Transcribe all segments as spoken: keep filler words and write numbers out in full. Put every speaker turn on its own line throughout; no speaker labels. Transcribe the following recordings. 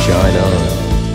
Shine On.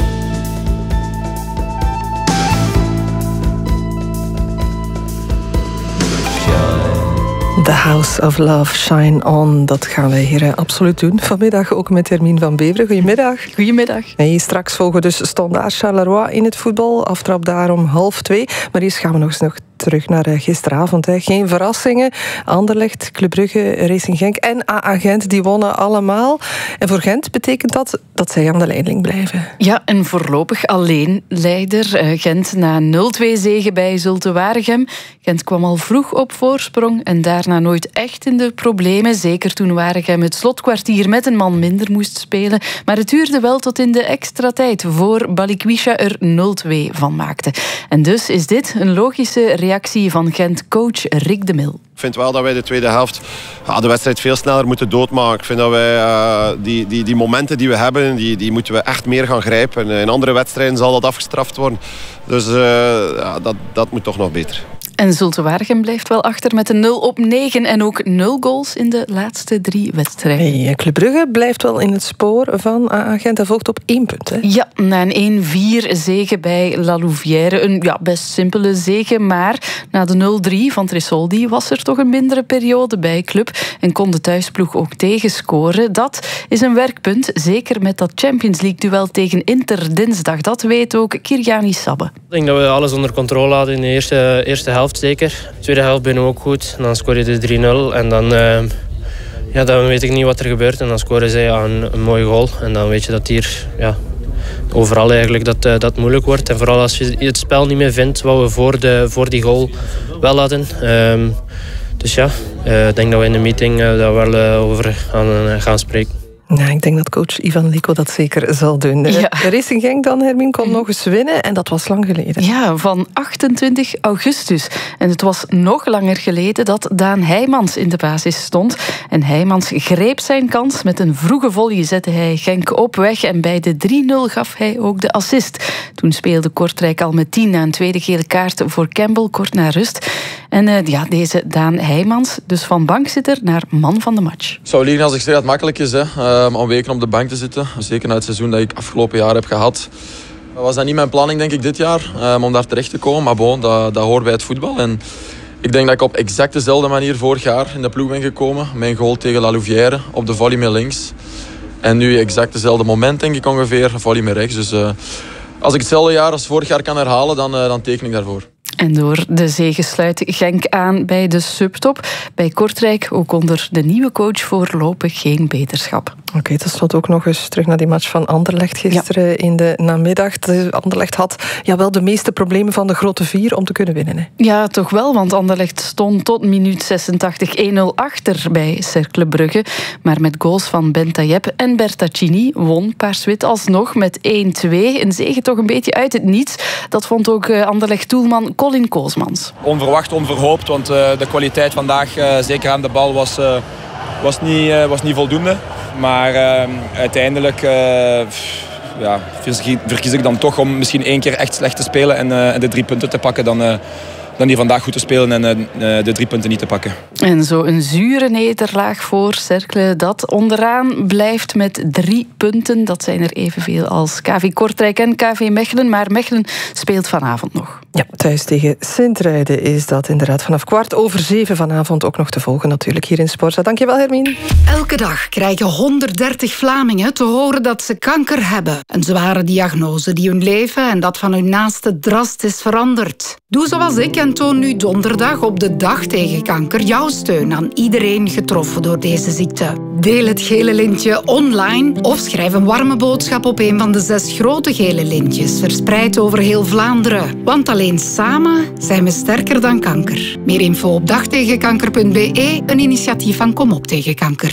The House of Love, Shine On. Dat gaan wij hier absoluut doen. Vanmiddag ook met Hermine van Beveren. Goedemiddag.
Goedemiddag.
Hey, straks volgen dus Standaard Charleroi in het voetbal. Aftrap daar om half twee. Maar eerst gaan we nog eens nog terug naar gisteravond. Hè. Geen verrassingen. Anderlecht, Club Brugge, Racing Genk en A A Gent, die wonnen allemaal. En voor Gent betekent dat dat zij aan de leiding blijven.
Ja, en voorlopig alleen leider. Gent na nul twee zege bij Zulte Waregem. Gent kwam al vroeg op voorsprong en daarna nooit echt in de problemen. Zeker toen Waregem het slotkwartier met een man minder moest spelen. Maar het duurde wel tot in de extra tijd voor Balikwisha er nul twee van maakte. En dus is dit een logische reactie van Gent-coach Rick de Mil.
Ik vind wel dat wij de tweede helft ja, de wedstrijd veel sneller moeten doodmaken. Ik vind dat wij uh, die, die, die momenten die we hebben, die, die moeten we echt meer gaan grijpen. In andere wedstrijden zal dat afgestraft worden. Dus uh, ja, dat, dat moet toch nog beter.
En Zulte Waregem blijft wel achter met een nul op negen en ook nul goals in de laatste drie wedstrijden.
Hey, Club Brugge blijft wel in het spoor van A A Gent. Dat volgt op één punt. Hè?
Ja, na een één vier zege bij La Louvière. Een ja, best simpele zege, maar na de nul drie van Tresoldi was er toch een mindere periode bij Club en kon de thuisploeg ook tegenscoren. Dat is een werkpunt, zeker met dat Champions League-duel tegen Inter dinsdag. Dat weet ook Kirjani Sabbe.
Ik denk dat we alles onder controle hadden in de eerste, eerste helft. Zeker. De tweede helft ben we ook goed. En dan scoor je de drie nul. En dan, uh, ja, dan weet ik niet wat er gebeurt. En dan scoren zij ja, een, een mooie goal. En dan weet je dat hier ja, overal eigenlijk dat, uh, dat moeilijk wordt. En vooral als je het spel niet meer vindt wat we voor, de, voor die goal wel hadden. Um, dus ja, uh, ik denk dat we in de meeting uh, daar wel uh, over gaan, uh, gaan spreken.
Nou, ik denk dat coach Ivan Liko dat zeker zal doen.
Ja.
Racing Genk dan, Hermine, kon nog eens winnen. En dat was lang geleden.
Ja, van achtentwintig augustus. En het was nog langer geleden dat Daan Heijmans in de basis stond. En Heijmans greep zijn kans. Met een vroege volley zette hij Genk op weg. En bij de drie nul gaf hij ook de assist. Toen speelde Kortrijk al met tien na een tweede gele kaart voor Campbell, kort na rust. En uh, ja, deze Daan Heijmans, dus van bankzitter naar man van de match.
Het zou liegen als ik zeg dat het makkelijk is, hè, um, om weken op de bank te zitten. Zeker na het seizoen dat ik afgelopen jaar heb gehad. Was dat niet mijn planning, denk ik, dit jaar, um, om daar terecht te komen. Maar bon, dat, dat hoort bij het voetbal. En ik denk dat ik op exact dezelfde manier vorig jaar in de ploeg ben gekomen. Mijn goal tegen La Louvière op de volley met links. En nu exact dezelfde moment, denk ik ongeveer, volley met rechts. Dus uh, als ik hetzelfde jaar als vorig jaar kan herhalen, dan, uh, dan teken ik daarvoor.
En door de zege sluit Genk aan bij de subtop. Bij Kortrijk ook onder de nieuwe coach voorlopig geen beterschap.
Oké, okay, tot slot ook nog eens terug naar die match van Anderlecht gisteren ja. in de namiddag. De Anderlecht had ja, wel de meeste problemen van de grote vier om te kunnen winnen. Hè?
Ja, toch wel, want Anderlecht stond tot minuut zesentachtig één nul achter bij Cercle Brugge. Maar met goals van Bentayeb en Bertaccini won Paars-Wit alsnog met één twee. Een zege toch een beetje uit het niets. Dat vond ook Anderlecht-doelman Colin Koosmans.
Onverwacht, onverhoopt, want uh, de kwaliteit vandaag, uh, zeker aan de bal, was, uh, was, niet, uh, was niet voldoende. Maar uh, uiteindelijk uh, ja, verkies ik dan toch om misschien één keer echt slecht te spelen en, uh, en de drie punten te pakken dan, uh, dan die vandaag goed te spelen en uh, de drie punten niet te pakken.
En zo een zure nederlaag voor Cercle dat onderaan blijft met drie punten. Dat zijn er evenveel als K V Kortrijk en K V Mechelen. Maar Mechelen speelt vanavond nog.
Ja, thuis tegen Sint-Truiden is dat inderdaad vanaf kwart over zeven vanavond ook nog te volgen natuurlijk hier in Sporza. Dankjewel, Hermine.
Elke dag krijgen honderddertig Vlamingen te horen dat ze kanker hebben. Een zware diagnose die hun leven en dat van hun naasten drastisch verandert. Doe zoals ik en toon nu donderdag op de dag tegen kanker jouw steun aan iedereen getroffen door deze ziekte. Deel het gele lintje online of schrijf een warme boodschap op een van de zes grote gele lintjes verspreid over heel Vlaanderen. Want alleen samen zijn we sterker dan kanker. Meer info op dagtegenkanker punt be, een initiatief van Kom op tegen kanker.